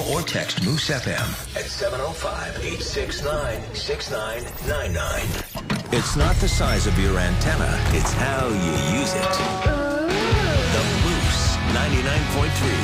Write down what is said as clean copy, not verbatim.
or text Moose FM at 705-869-6999. It's not the size of your antenna, it's how you use it. The Moose 99.3.